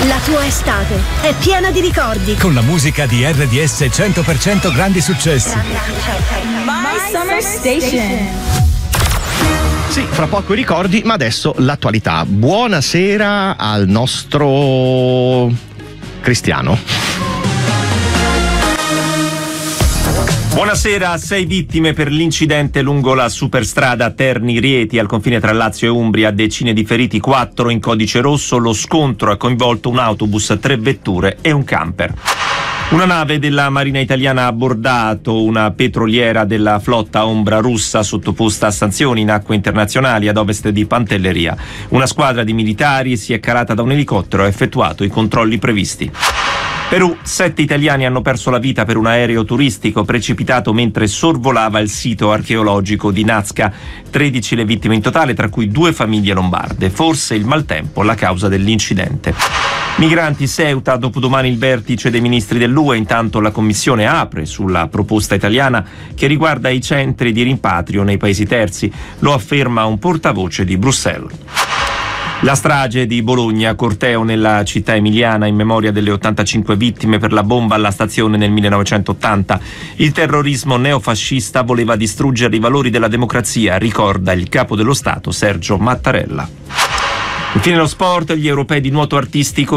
La tua estate è piena di ricordi. Con la musica di RDS 100% grandi successi. My Summer Station. Sì, fra poco i ricordi, ma adesso l'attualità. Buonasera al nostro Cristiano. Buonasera. 6 vittime per l'incidente lungo la superstrada Terni-Rieti al confine tra Lazio e Umbria, decine di feriti, 4 in codice rosso. Lo scontro ha coinvolto un autobus, 3 vetture e un camper. Una nave della Marina Italiana ha abbordato una petroliera della flotta ombra russa sottoposta a sanzioni in acque internazionali ad ovest di Pantelleria. Una squadra di militari si è calata da un elicottero e ha effettuato i controlli previsti. Perù, 7 italiani hanno perso la vita per un aereo turistico precipitato mentre sorvolava il sito archeologico di Nazca. 13 le vittime in totale, tra cui 2 famiglie lombarde. Forse il maltempo la causa dell'incidente. Migranti, Ceuta, dopodomani il vertice dei ministri dell'UE. Intanto la Commissione apre sulla proposta italiana che riguarda i centri di rimpatrio nei paesi terzi. Lo afferma un portavoce di Bruxelles. La strage di Bologna, corteo nella città emiliana in memoria delle 85 vittime per la bomba alla stazione nel 1980. Il terrorismo neofascista voleva distruggere i valori della democrazia, ricorda il capo dello Stato Sergio Mattarella. Infine lo sport, gli europei di nuoto artistico